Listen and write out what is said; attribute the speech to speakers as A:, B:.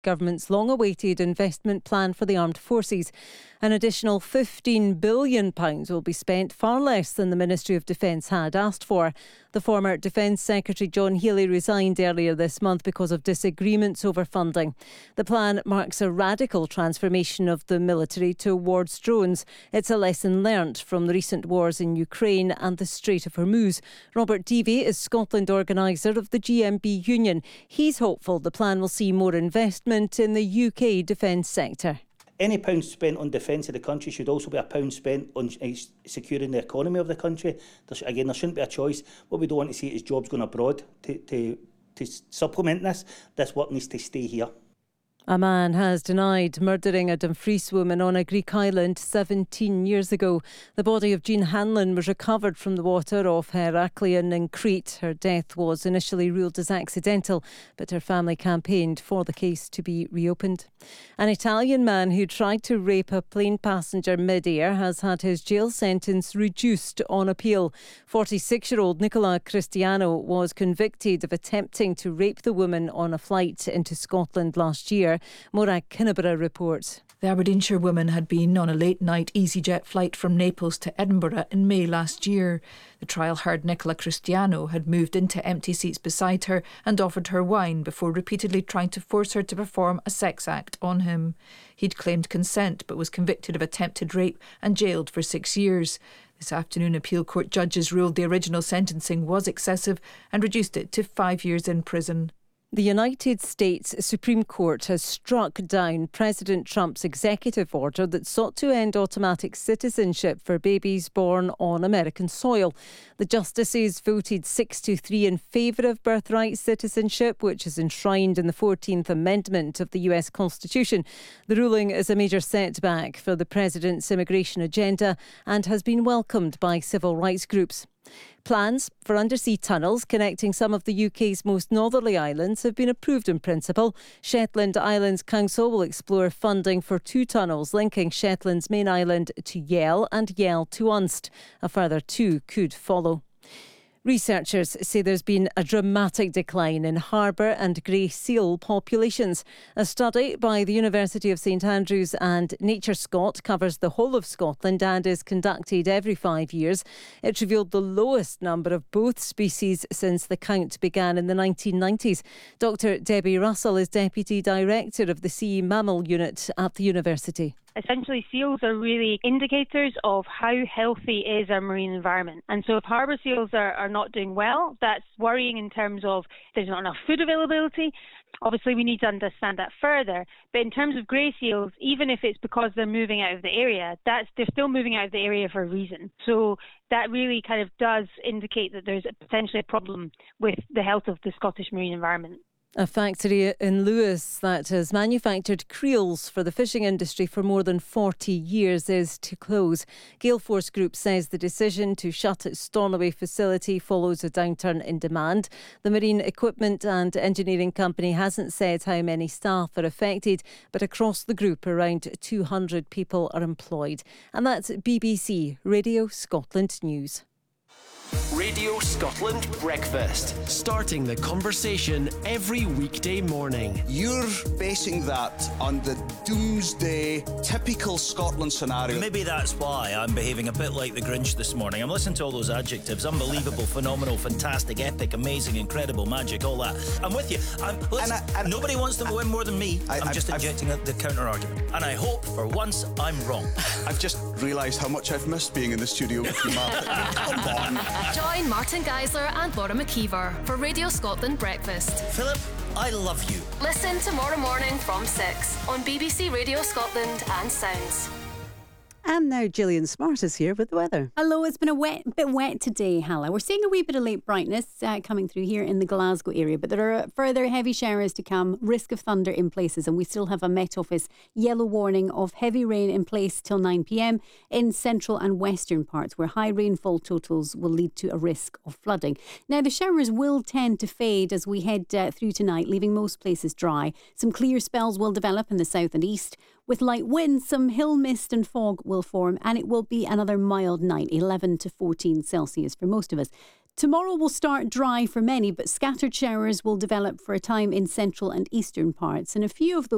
A: government's long-awaited investment plan for the armed forces. An additional £15 billion will be spent, far less than the Ministry of Defence had asked for. The former Defence Secretary John Healey resigned earlier this month because of disagreements over funding. The plan marks a radical transformation of the military towards drones. It's a lesson learnt from the recent wars in Ukraine and the Strait of Hormuz. Robert Deavy is Scotland organiser of the GMB Union. He's hopeful the plan will see more investment in the UK defence sector.
B: Any pound spent on defence of the country should also be a pound spent on securing the economy of the country. There shouldn't be a choice. What we don't want to see is jobs going abroad. To supplement this work needs to stay here.
A: A man has denied murdering a Dumfries woman on a Greek island 17 years ago. The body of Jean Hanlon was recovered from the water off Heraklion in Crete. Her death was initially ruled as accidental, but her family campaigned for the case to be reopened. An Italian man who tried to rape a plane passenger mid-air has had his jail sentence reduced on appeal. 46-year-old Nicola Cristiano was convicted of attempting to rape the woman on a flight into Scotland last year. Morag Kinneborough reports.
C: The Aberdeenshire woman had been on a late-night EasyJet flight from Naples to Edinburgh in May last year. The trial heard Nicola Cristiano had moved into empty seats beside her and offered her wine before repeatedly trying to force her to perform a sex act on him. He'd claimed consent but was convicted of attempted rape and jailed for 6 years. This afternoon, appeal court judges ruled the original sentencing was excessive and reduced it to 5 years in prison.
A: The United States Supreme Court has struck down President Trump's executive order that sought to end automatic citizenship for babies born on American soil. The justices voted 6-3 in favour of birthright citizenship, which is enshrined in the 14th Amendment of the US Constitution. The ruling is a major setback for the president's immigration agenda and has been welcomed by civil rights groups. Plans for undersea tunnels connecting some of the UK's most northerly islands have been approved in principle. Shetland Islands Council will explore funding for 2 tunnels linking Shetland's main island to Yell and Yell to Unst. A further 2 could follow. Researchers say there's been a dramatic decline in harbour and grey seal populations. A study by the University of St Andrews and Nature Scot covers the whole of Scotland and is conducted every 5 years. It revealed the lowest number of both species since the count began in the 1990s. Dr Debbie Russell is Deputy Director of the Sea Mammal Unit at the university.
D: Essentially, seals are really indicators of how healthy is our marine environment. And so if harbour seals are not doing well, that's worrying in terms of there's not enough food availability. Obviously, we need to understand that further. But in terms of grey seals, even if it's because they're moving out of the area, they're still moving out of the area for a reason. So that really kind of does indicate that there's potentially a problem with the health of the Scottish marine environment.
A: A factory in Lewis that has manufactured creels for the fishing industry for more than 40 years is to close. Galeforce Group says the decision to shut its Stornoway facility follows a downturn in demand. The marine equipment and engineering company hasn't said how many staff are affected, but across the group around 200 people are employed. And that's BBC Radio Scotland News.
E: Radio Scotland Breakfast. Starting the conversation every weekday morning.
F: You're basing that on the doomsday, typical Scotland scenario.
G: Maybe that's why I'm behaving a bit like the Grinch this morning. I'm listening to all those adjectives. Unbelievable, phenomenal, fantastic, epic, amazing, incredible, magic, all that. I'm with you. Nobody wants to win more than me. I'm just injecting the counter-argument. And I hope, for once, I'm wrong.
F: I've just realised how much I've missed being in the studio with you, Martin. Come on.
H: Join Martin Geisler and Laura McKeever for Radio Scotland Breakfast.
G: Philip, I love you.
H: Listen tomorrow morning from 6 on BBC Radio Scotland and Sounds.
I: And now Gillian Smart is here with the weather.
J: Hello, it's been a bit wet today, Hala. We're seeing a wee bit of late brightness coming through here in the Glasgow area, but there are further heavy showers to come, risk of thunder in places, and we still have a Met Office yellow warning of heavy rain in place till 9 p.m. in central and western parts, where high rainfall totals will lead to a risk of flooding. Now, the showers will tend to fade as we head through tonight, leaving most places dry. Some clear spells will develop in the south and east. With light winds, some hill mist and fog will form, and it will be another mild night, 11 to 14 Celsius for most of us. Tomorrow will start dry for many, but scattered showers will develop for a time in central and eastern parts, and a few of those